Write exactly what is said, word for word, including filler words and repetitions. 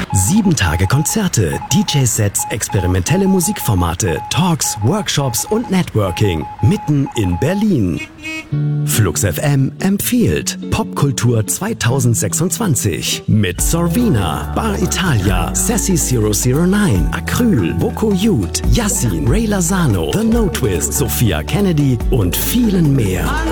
Sieben Tage Konzerte, D J-Sets, experimentelle Musikformate, Talks, Workshops und Networking. Mitten in Berlin. Flux F M empfiehlt Popkultur zweitausendsechsundzwanzig mit Sorvina, Bar Italia, Sassy null null neun, Acryl, Boko Youth, Yassin, Ray Lasano, The No Twist, Sophia Kennedy und vielen mehr.